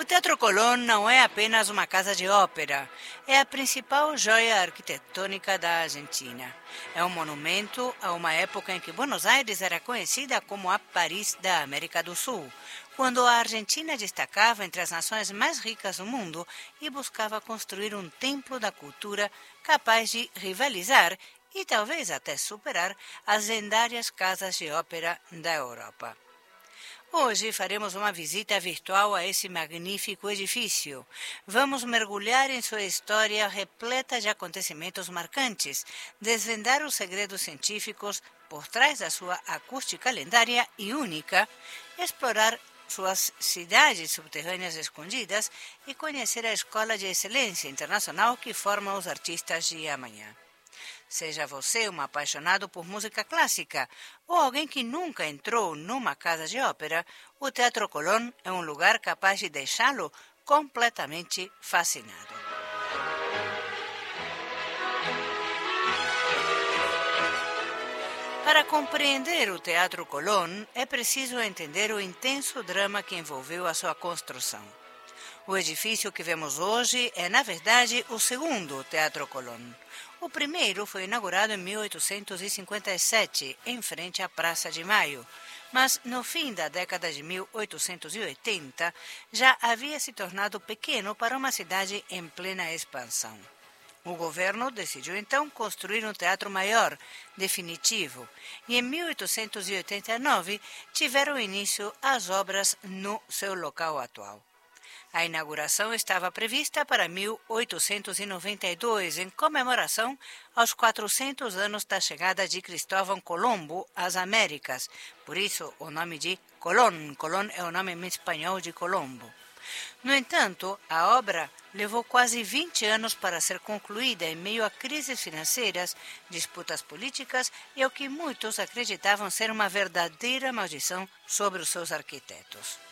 Teatro Colón não é apenas uma casa de ópera, é a principal joia arquitetônica da Argentina. É um monumento a uma época em que Buenos Aires era conhecida como a Paris da América do Sul, quando a Argentina destacava entre as nações mais ricas do mundo e buscava construir um templo da cultura capaz de rivalizar e talvez até superar as lendárias casas de ópera da Europa. Hoje faremos uma visita virtual a esse magnífico edifício. Vamos mergulhar em sua história repleta de acontecimentos marcantes, desvendar os segredos científicos por trás da sua acústica lendária e única, explorar suas cidades subterrâneas escondidas e conhecer a escola de excelência internacional que forma os artistas de amanhã. Seja você um apaixonado por música clássica ou alguém que nunca entrou numa casa de ópera, o Teatro Colón é um lugar capaz de deixá-lo completamente fascinado. Para compreender o Teatro Colón, é preciso entender o intenso drama que envolveu a sua construção. O edifício que vemos hoje é, na verdade, o segundo Teatro Colón. O primeiro foi inaugurado em 1857, em frente à Praça de Maio, mas no fim da década de 1880 já havia se tornado pequeno para uma cidade em plena expansão. O governo decidiu então construir um teatro maior, definitivo, e em 1889 tiveram início as obras no seu local atual. A inauguração estava prevista para 1892, em comemoração aos 400 anos da chegada de Cristóvão Colombo às Américas. Por isso, o nome de Colón. Colón é o nome em espanhol de Colombo. No entanto, a obra levou quase 20 anos para ser concluída em meio a crises financeiras, disputas políticas e ao que muitos acreditavam ser uma verdadeira maldição sobre os seus arquitetos.